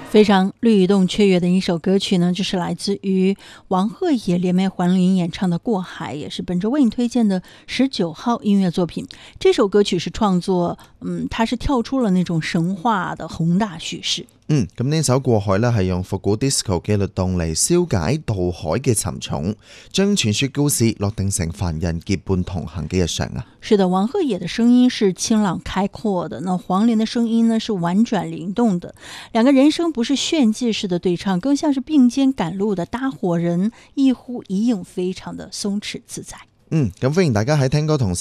非常律动雀跃的一首歌曲呢，就是来自于王鹤野联袂黄龄演唱的《过海》，也是本周为你推荐的19号音乐作品。这首歌曲是创作它是跳出了那种神话的宏大叙事。 咁呢首《過海》呢係用復古 disco 嘅律動嚟消解渡海嘅沉重，將傳說故事落定成凡人結伴同行嘅日常啊。 是的，王鹤野的聲音是清朗開闊的，那黃齡的聲音呢是婉轉靈動的，兩個人聲不是炫技式的對唱，更像是並肩趕路的搭夥人，一呼一應，非常的鬆弛自在。 咁歡迎大家喺聽歌同